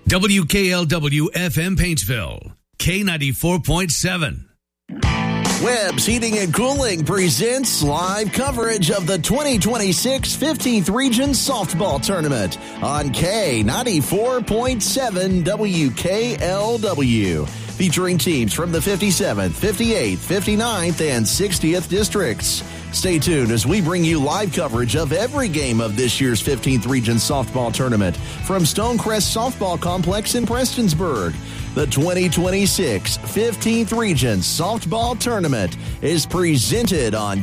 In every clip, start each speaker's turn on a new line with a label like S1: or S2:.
S1: WKLW FM Paintsville, K94.7.
S2: Webb's Heating and Cooling presents live coverage of the 2026 15th Region Softball Tournament on K94.7 WKLW. Featuring teams from the 57th, 58th, 59th, and 60th districts. Stay tuned as we bring you live coverage of every game of this year's 15th Region Softball Tournament from Stonecrest Softball Complex in Prestonsburg. The 2026 15th Region Softball Tournament is presented on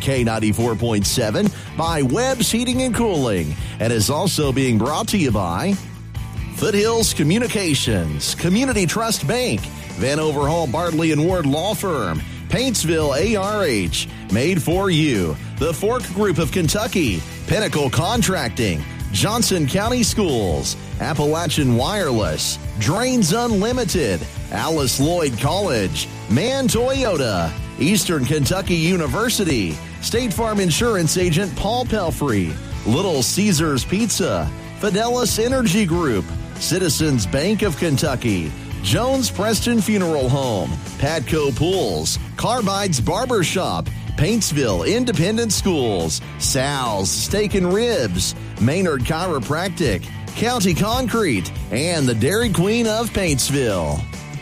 S2: K94.7 by Webb's Heating and Cooling and is also being brought to you by Foothills Communications, Community Trust Bank, Van Overhaul Bartley and Ward Law Firm, Paintsville ARH, Made for You, the Fork Group of Kentucky, Pinnacle Contracting, Johnson County Schools, Appalachian Wireless, Drains Unlimited, Alice Lloyd College, Mann Toyota, Eastern Kentucky University, State Farm Insurance Agent Paul Pelfrey, Little Caesars Pizza, Fidelis Energy Group, Citizens Bank of Kentucky, Jones Preston Funeral Home, Patco Pools, Carbides Barbershop, Paintsville Independent Schools, Sal's Steak and Ribs, Maynard Chiropractic, County Concrete, and the Dairy Queen of Paintsville.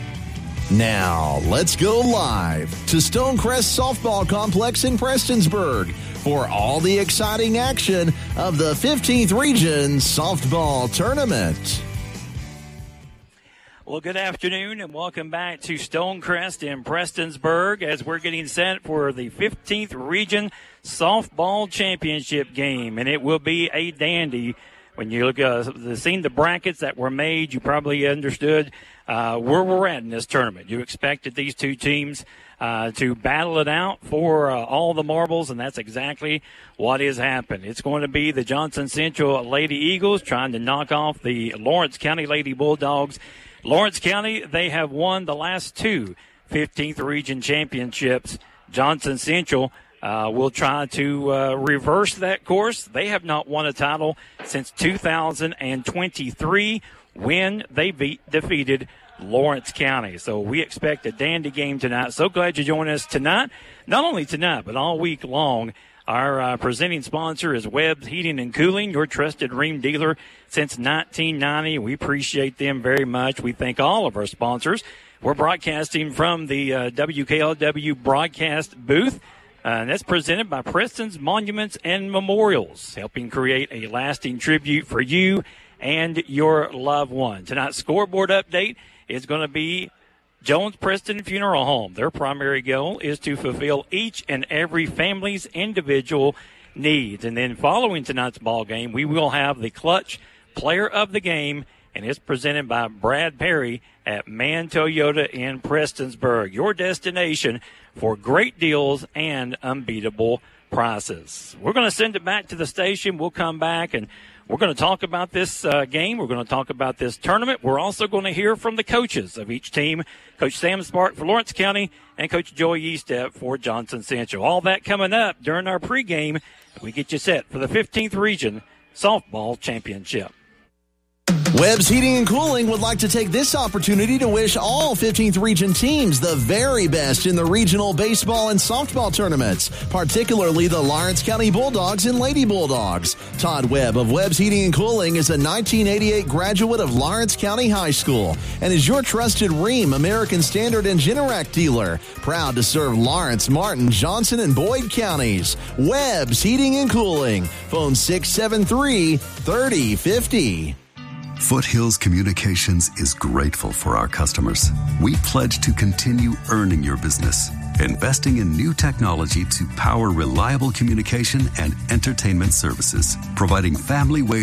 S2: Now, let's go live to Stonecrest Softball Complex in Prestonsburg for all the exciting action of the 15th Region Softball Tournament.
S3: Well, good afternoon and welcome back to Stonecrest in Prestonsburg as we're getting set for the 15th Region Softball Championship game. And it will be a dandy. When you look seen the brackets that were made, you probably understood where we're at in this tournament. You expected these two teams to battle it out for all the marbles, and that's exactly what has happened. It's going to be the Johnson Central Lady Eagles trying to knock off the Lawrence County Lady Bulldogs. Lawrence County, they have won the last two 15th Region championships. Johnson Central will try to reverse that course. They have not won a title since 2023 when they defeated Lawrence County. So we expect a dandy game tonight. So glad you joined us tonight. Not only tonight, but all week long. Our presenting sponsor is Webb's Heating and Cooling, your trusted Rheem dealer since 1990. We appreciate them very much. We thank all of our sponsors. We're broadcasting from the WKLW broadcast booth. And that's presented by Preston's Monuments and Memorials, helping create a lasting tribute for you and your loved one. Tonight's scoreboard update is going to be Jones Preston Funeral Home. Their primary goal is to fulfill each and every family's individual needs. And then following tonight's ball game, we will have the clutch player of the game, and it's presented by Brad Perry at Mann Toyota in Prestonsburg, your destination for great deals and unbeatable prices. We're going to send it back to the station. We'll come back and we're going to talk about this game. We're going to talk about this tournament. We're also going to hear from the coaches of each team, Coach Sam Spark for Lawrence County and Coach Joey Eastep for Johnson Central. All that coming up during our pregame. We get you set for the 15th Region Softball Championship.
S2: Webb's Heating and Cooling would like to take this opportunity to wish all 15th Region teams the very best in the regional baseball and softball tournaments, particularly the Lawrence County Bulldogs and Lady Bulldogs. Todd Webb of Webb's Heating and Cooling is a 1988 graduate of Lawrence County High School and is your trusted Rheem, American Standard, and Generac dealer. Proud to serve Lawrence, Martin, Johnson, and Boyd counties. Webb's Heating and Cooling. Phone 673-3050.
S4: Foothills Communications is grateful for our customers. We pledge to continue earning your business, investing in new technology to power reliable communication and entertainment services, providing family ways